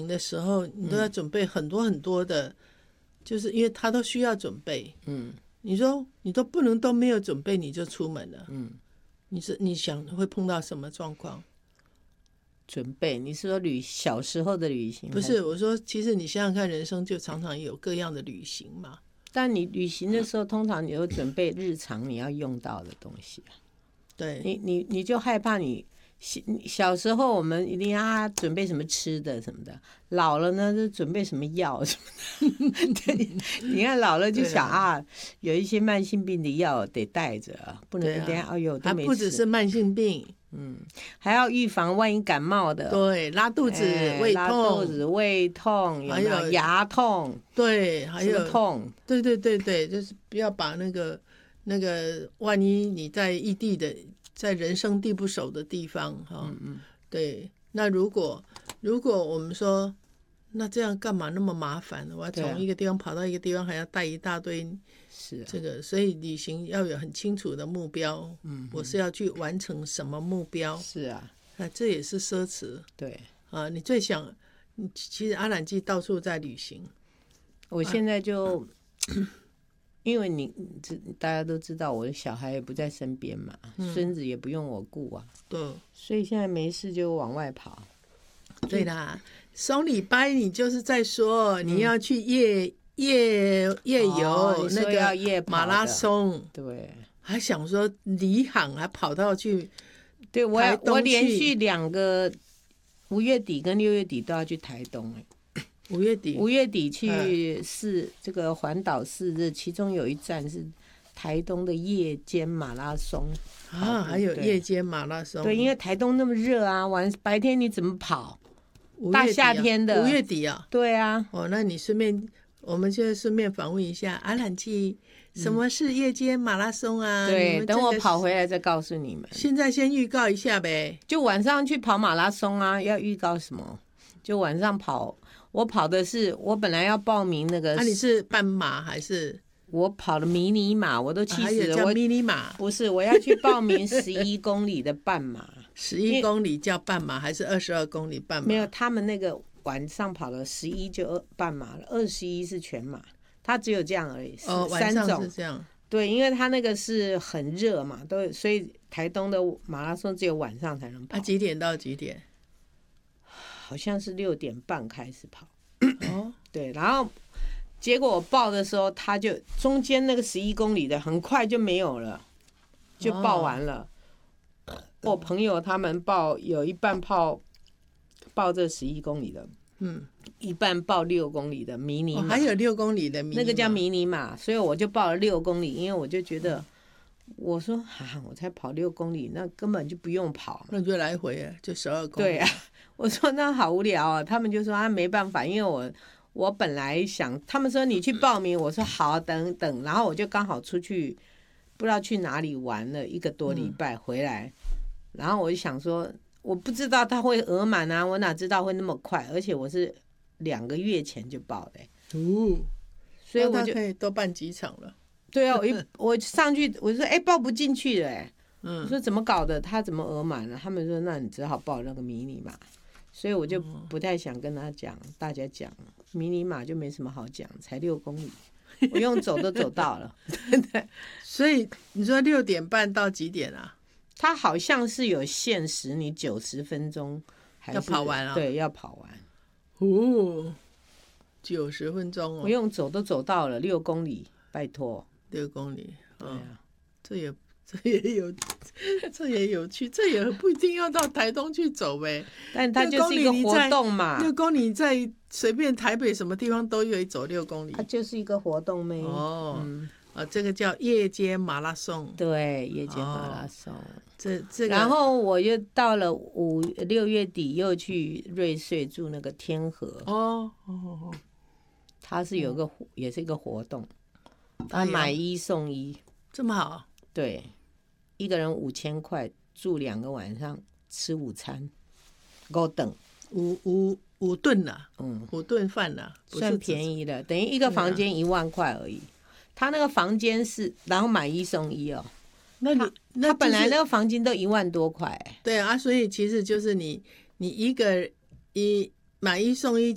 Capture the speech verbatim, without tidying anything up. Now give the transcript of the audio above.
的时候，你都要准备很多很多的，嗯、就是因为他都需要准备。嗯，你说你都不能都没有准备你就出门了。嗯，你是你想会碰到什么状况？ 准备？你是说旅小时候的旅行？ 不是，我说其实你想想看，人生就常常有各样的旅行嘛。 但你旅行的时候，通常你有准备日常你要用到的东西啊。 对， 你你你就害怕你小时候我们一定要准备什么吃的什么的，老了呢就准备什么药什么的。对，你看老了就想 啊, 啊，有一些慢性病的药得带着，不能等下、啊、哎呦都没吃。 还不只是慢性病。 嗯，还要预防万一感冒的， 对，拉肚子、 哎、 胃痛、 拉肚子、胃痛，有没有还有牙痛？ 对，还有痛， 对对对对，就是不要把那个那个，万一你在异地的，在人生地不熟的地方哈，嗯嗯，对，那如果如果我们说，那这样干嘛那么麻烦？我要从一个地方跑到一个地方，还要带一大堆。 是、啊、 这个，所以旅行要有很清楚的目标。嗯，我是要去完成什么目标？ 是啊， 啊，这也是奢侈。 对啊，你最想，其实阿兰基到处在旅行。 我现在就，啊、因为你大家都知道，我的小孩也不在身边嘛，嗯、孙子也不用我顾啊。 对， 所以现在没事就往外跑。 对啦，松礼拜你就是在说、嗯、你要去夜。夜夜游、 哦、 那个马拉松， 对， 还想说离航还跑到去， 对我我连续两个五月底跟六月底都要去台东。 五月底五月底去四、嗯、这个环岛四日，其中有一站是台东的夜间马拉松啊，还有夜间马拉松。 对，因为台东那么热啊，晚白天你怎么跑？大夏天的五月底啊， 对啊。 哦，那你顺便。我们现在顺便访问一下阿兰基，什么是夜间马拉松啊？ 嗯、对，等我跑回来再告诉你们。 现在先预告一下呗。 就晚上去跑马拉松啊，要预告什么？就晚上跑，我跑的是我本来要报名那个。 那、啊、你是半马还是？ 我跑的迷你马，我都气死了。 还有叫迷你马？ 不是，我要去报名十一公里的半马。 十一公里叫半马还是二十二公里半马？ 没有，他们那个。晚上跑了十一就半马了，二十一是全马，它只有这样而已。 哦， 三种晚上是这样。 对，因为它那个是很热嘛，都所以台东的马拉松只有晚上才能跑。 啊，几点到几点？ 好像是六点半开始跑。哦，对，然后结果我报的时候，它就中间那个十一公里的很快就没有了，就报完了。哦、我朋友他们报有一半报。报这十一公里的，嗯，一半报六公里的迷你马、 哦，还有六公里的迷你马， 那个叫迷你马，所以我就报了六公里，因为我就觉得，我说啊，我才跑六公里，那根本就不用跑， 那就来回啊，就十二公里。 对啊，我说那好无聊啊，他们就说啊没办法，因为我我本来想，他们说你去报名，我说好，等等，然后我就刚好出去，不知道去哪里玩了一个多礼拜回来，嗯、然后我就想说。我不知道他会额满啊，我哪知道会那么快？而且我是两个月前就报的、欸， 哦， 所以我就可以多办几场了。 对啊，我一我上去我就说，哎、欸，报不进去了、欸，哎，嗯，我说怎么搞的？他怎么额满了？他们说，那你只好报那个迷你马。所以我就不太想跟他讲，大家讲迷你马就没什么好讲，才六公里，我用走都走到了。 对，所以你说六点半到几点啊？ 它好像是有限时，你九十分钟还是要跑完啊？ 对，要跑完。 哦，九十分钟哦！ 我用走都走到了六公里，拜托。 六公里， 对啊， 这也这也有这也有趣，这也不一定要到台东去走呗。 但它就是一个活动嘛。 六公里在随便台北什么地方都可以走六公里， 它就是一个活动呗。 哦。嗯啊，这个叫夜间马拉松， 对，夜间马拉松，哦、 这这个， 然后我又到了五六月底，又去瑞穗住那个天河， 哦哦哦， 它是有个、嗯、也是一个活动，他买一送一， 这么好， 对，一个人五千块，住两个晚上，吃午餐，五顿， 五五五顿呐，嗯，五顿饭呐， 算便宜的，等于一个房间一万块而已。他那个房间是，然后买一送一哦。 那你那、就是、 他本来那个房间都一万多块、欸。 对啊，所以其实就是你你一个一买一送一。